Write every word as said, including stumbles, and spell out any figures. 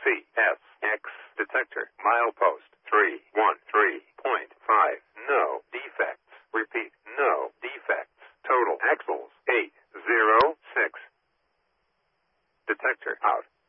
C S X detector. Milepost three one three point five. No defects. Repeat, no defects. Total axles eight zero six. Detector out.